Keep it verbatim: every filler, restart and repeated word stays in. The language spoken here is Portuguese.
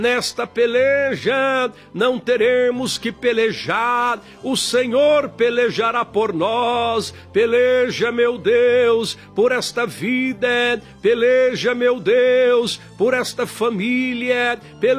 Nesta peleja não teremos que pelejar, o Senhor pelejará por nós. Peleja, meu Deus, por esta vida, peleja, meu Deus, por esta família, peleja